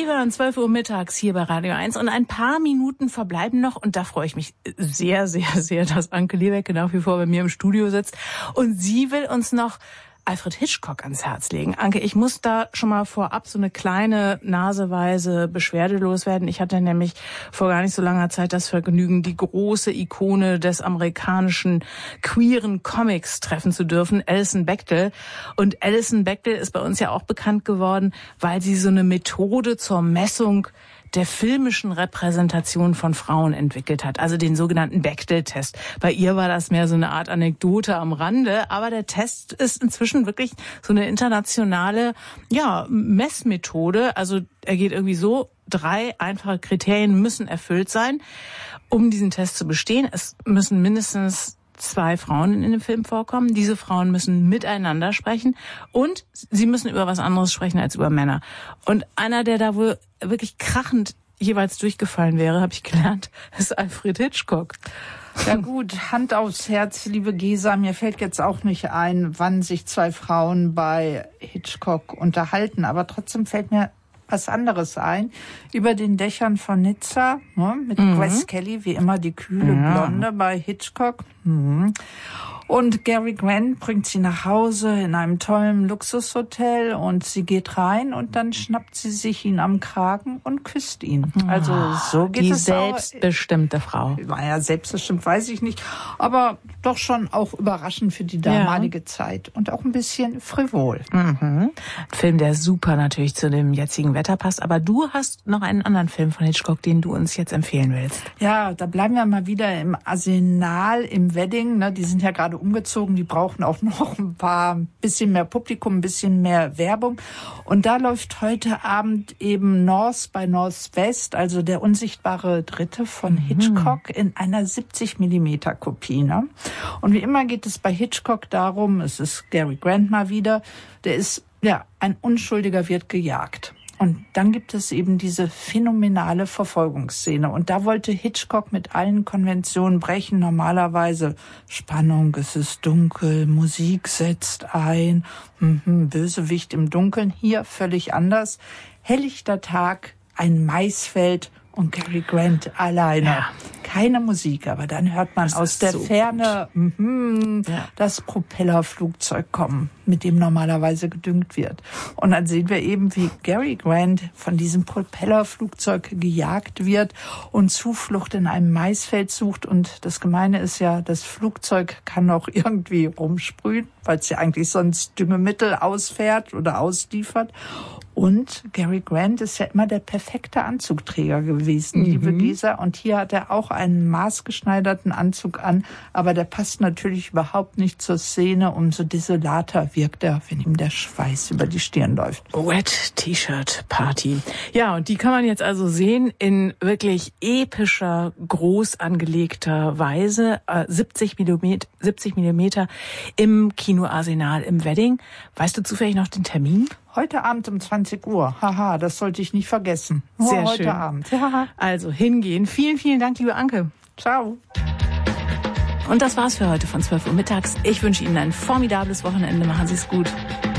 hören 12 Uhr mittags hier bei Radio 1 und ein paar Minuten verbleiben noch und da freue ich mich sehr, sehr, sehr, dass Anke Liebeck nach wie vor bei mir im Studio sitzt und sie will uns noch Alfred Hitchcock ans Herz legen. Anke, ich muss da schon mal vorab so eine kleine naseweise Beschwerde loswerden. Ich hatte nämlich vor gar nicht so langer Zeit das Vergnügen, die große Ikone des amerikanischen queeren Comics treffen zu dürfen, Alison Bechdel. Und Alison Bechdel ist bei uns ja auch bekannt geworden, weil sie so eine Methode zur Messung der filmischen Repräsentation von Frauen entwickelt hat, also den sogenannten Bechdel-Test. Bei ihr war das mehr so eine Art Anekdote am Rande, aber der Test ist inzwischen wirklich so eine internationale, Messmethode. Also er geht irgendwie so, 3 einfache Kriterien müssen erfüllt sein, um diesen Test zu bestehen. Es müssen mindestens 2 Frauen in dem Film vorkommen. Diese Frauen müssen miteinander sprechen und sie müssen über was anderes sprechen als über Männer. Und einer, der da wohl wirklich krachend jeweils durchgefallen wäre, habe ich gelernt, ist Alfred Hitchcock. Ja gut, Hand aufs Herz, liebe Gesa, mir fällt jetzt auch nicht ein, wann sich 2 Frauen bei Hitchcock unterhalten, aber trotzdem fällt mir was anderes ein. Über den Dächern von Nizza, mit Grace Kelly, wie immer die kühle Blonde bei Hitchcock. Und Cary Grant bringt sie nach Hause in einem tollen Luxushotel und sie geht rein und dann schnappt sie sich ihn am Kragen und küsst ihn. Also so geht die es auch. Die selbstbestimmte Frau. Naja, selbstbestimmt weiß ich nicht, aber doch schon auch überraschend für die damalige Zeit und auch ein bisschen frivol. Ein Film, der super natürlich zu dem jetzigen Wetter passt, aber du hast noch einen anderen Film von Hitchcock, den du uns jetzt empfehlen willst. Ja, da bleiben wir mal wieder im Arsenal im Wedding, ne? Die sind ja gerade umgezogen, die brauchen auch noch bisschen mehr Publikum, ein bisschen mehr Werbung. Und da läuft heute Abend eben North by Northwest, also der unsichtbare Dritte von Hitchcock in einer 70mm Kopie. Ne? Und wie immer geht es bei Hitchcock darum, es ist Cary Grant mal wieder, der ist, ein Unschuldiger wird gejagt. Und dann gibt es eben diese phänomenale Verfolgungsszene. Und da wollte Hitchcock mit allen Konventionen brechen. Normalerweise Spannung, es ist dunkel, Musik setzt ein, Bösewicht im Dunkeln. Hier völlig anders. Helllichter Tag, ein Maisfeld und Cary Grant alleine. Ja. Keine Musik, aber dann hört man aus der Ferne das Propellerflugzeug kommen, mit dem normalerweise gedüngt wird. Und dann sehen wir eben, wie Cary Grant von diesem Propellerflugzeug gejagt wird und Zuflucht in einem Maisfeld sucht. Und das Gemeine ist ja, das Flugzeug kann auch irgendwie rumsprühen, weil es ja eigentlich sonst Düngemittel ausfährt oder ausliefert. Und Cary Grant ist ja immer der perfekte Anzugträger gewesen, liebe Gesa. Und hier hat er auch einen maßgeschneiderten Anzug an, aber der passt natürlich überhaupt nicht zur Szene. Umso desolater wirkt er, wenn ihm der Schweiß über die Stirn läuft. Wet T-Shirt Party. Ja, und die kann man jetzt also sehen in wirklich epischer, groß angelegter Weise. 70 Millimeter im Kino Arsenal im Wedding. Weißt du zufällig noch den Termin? Heute Abend um 20 Uhr. Haha, das sollte ich nicht vergessen. Sehr heute schön. Abend. Also hingehen. Vielen, vielen Dank, liebe Anke. Ciao. Und das war's für heute von 12 Uhr mittags. Ich wünsche Ihnen ein formidables Wochenende. Machen Sie es gut.